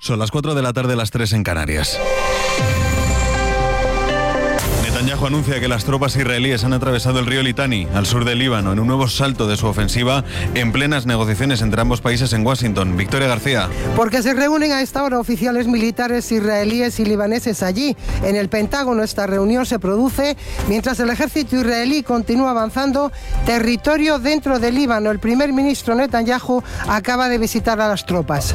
Son las 4 de la tarde, las 3 en Canarias. Netanyahu anuncia que las tropas israelíes han atravesado el río Litani, al sur del Líbano, en un nuevo salto de su ofensiva en plenas negociaciones entre ambos países en Washington. Victoria García. Porque se reúnen a esta hora oficiales militares israelíes y libaneses allí. En el Pentágono esta reunión se produce mientras el ejército israelí continúa avanzando territorio dentro del Líbano. El primer ministro Netanyahu acaba de visitar a las tropas.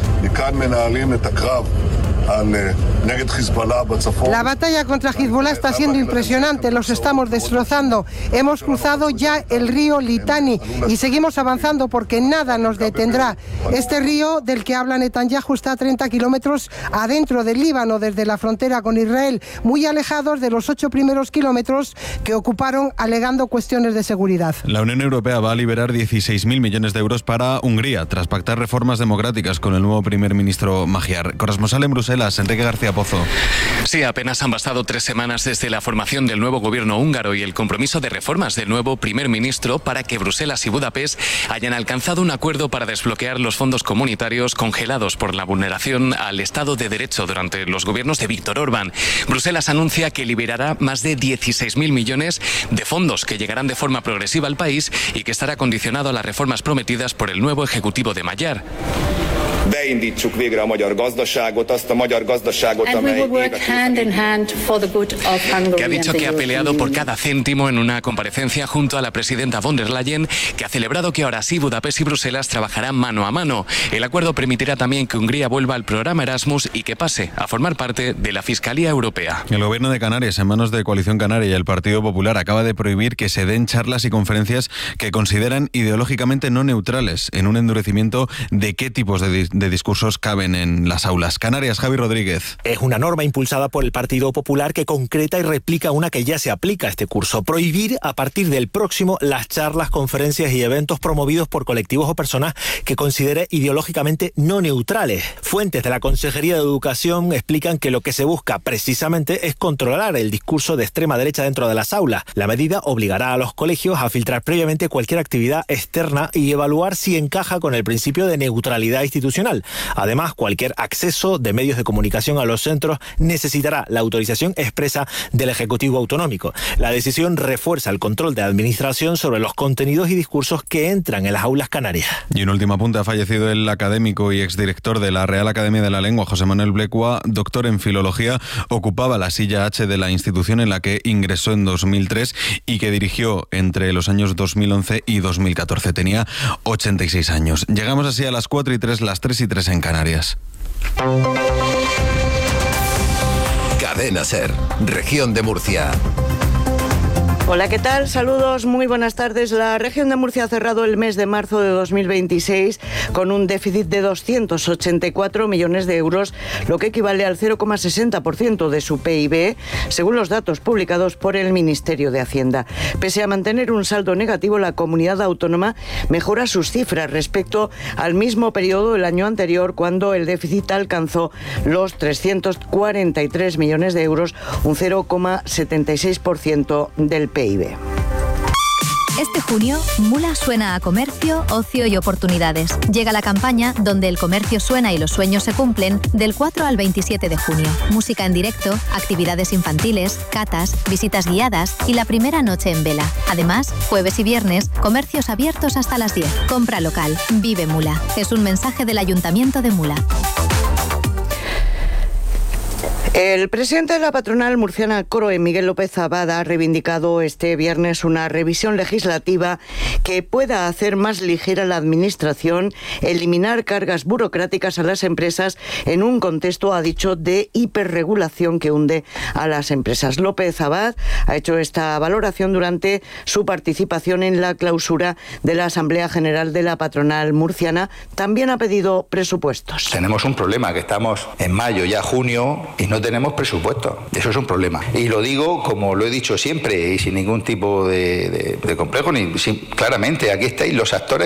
La batalla contra Hezbollah está siendo impresionante, los estamos destrozando. Hemos cruzado ya el río Litani y seguimos avanzando porque nada nos detendrá. Este río del que habla Netanyahu está a 30 kilómetros adentro del Líbano, desde la frontera con Israel, muy alejados de los 8 primeros kilómetros que ocuparon alegando cuestiones de seguridad. La Unión Europea va a liberar 16.000 millones de euros para Hungría, tras pactar reformas democráticas con el nuevo primer ministro Magyar. Corresponsal en Bruselas, Enrique García Pozo. Sí, apenas han bastado 3 semanas desde la formación del nuevo gobierno húngaro y el compromiso de reformas del nuevo primer ministro para que Bruselas y Budapest hayan alcanzado un acuerdo para desbloquear los fondos comunitarios congelados por la vulneración al Estado de Derecho durante los gobiernos de Víctor Orbán. Bruselas anuncia que liberará más de 16.000 millones de fondos que llegarán de forma progresiva al país y que estará condicionado a las reformas prometidas por el nuevo ejecutivo de Magyar. Beindítsuk végre a magyar gazdaságot, azt a magyar gazdaságot, amely que ha dicho que ha peleado por cada céntimo en una comparecencia junto a la presidenta von der Leyen, que ha celebrado que ahora sí Budapest y Bruselas trabajarán mano a mano. El acuerdo permitirá también que Hungría vuelva al programa Erasmus y que pase a formar parte de la Fiscalía Europea. El gobierno de Canarias, en manos de Coalición Canaria y el Partido Popular, acaba de prohibir que se den charlas y conferencias que consideran ideológicamente no neutrales, en un endurecimiento de qué tipos de discursos caben en las aulas. Canarias, Javi Rodríguez. Es una norma impulsada por el Partido Popular que concreta y replica una que ya se aplica a este curso. Prohibir a partir del próximo las charlas, conferencias y eventos promovidos por colectivos o personas que considere ideológicamente no neutrales. Fuentes de la Consejería de Educación explican que lo que se busca precisamente es controlar el discurso de extrema derecha dentro de las aulas. La medida obligará a los colegios a filtrar previamente cualquier actividad externa y evaluar si encaja con el principio de neutralidad institucional. Además, cualquier acceso de medios de comunicación a los centros necesitará la autorización expresa del Ejecutivo Autonómico. La decisión refuerza el control de la Administración sobre los contenidos y discursos que entran en las aulas canarias. Y en última punta ha fallecido el académico y exdirector de la Real Academia de la Lengua, José Manuel Blecua, doctor en Filología. Ocupaba la silla H de la institución en la que ingresó en 2003 y que dirigió entre los años 2011 y 2014. Tenía 86 años. Llegamos así a las 4:03, las 3:03 en Canarias. Cadena SER, Región de Murcia. Hola, ¿qué tal? Saludos, muy buenas tardes. La región de Murcia ha cerrado el mes de marzo de 2026 con un déficit de 284 millones de euros, lo que equivale al 0,60% de su PIB, según los datos publicados por el Ministerio de Hacienda. Pese a mantener un saldo negativo, la comunidad autónoma mejora sus cifras respecto al mismo periodo del año anterior, cuando el déficit alcanzó los 343 millones de euros, un 0,76% del PIB. Este junio, Mula suena a comercio, ocio y oportunidades. Llega la campaña donde el comercio suena y los sueños se cumplen del 4 al 27 de junio. Música en directo, actividades infantiles, catas, visitas guiadas y la primera noche en vela. Además, jueves y viernes, comercios abiertos hasta las 10. Compra local. Vive Mula. Es un mensaje del Ayuntamiento de Mula. El presidente de la patronal murciana COROE, Miguel López Abad, ha reivindicado este viernes una revisión legislativa que pueda hacer más ligera la administración, eliminar cargas burocráticas a las empresas en un contexto, ha dicho, de hiperregulación que hunde a las empresas. López Abad ha hecho esta valoración durante su participación en la clausura de la Asamblea General de la patronal murciana. También ha pedido presupuestos. Tenemos un problema, que estamos en mayo, ya junio, y no tenemos presupuesto. Eso es un problema. Y lo digo como lo he dicho siempre y sin ningún tipo de complejo, claramente aquí estáis los actores